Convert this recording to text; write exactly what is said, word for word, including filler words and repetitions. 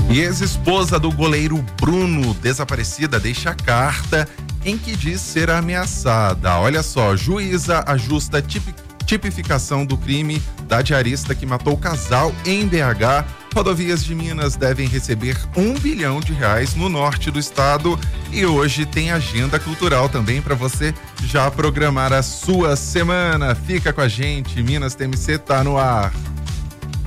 E ex-esposa do goleiro Bruno, desaparecida, deixa carta em que diz ser ameaçada. Olha só, juíza ajusta tipi, tipificação do crime da diarista que matou o casal em B H. Rodovias de Minas devem receber um bilhão de reais no norte do estado. E hoje tem agenda cultural também para você já programar a sua semana. Fica com a gente, Minas T M C tá no ar.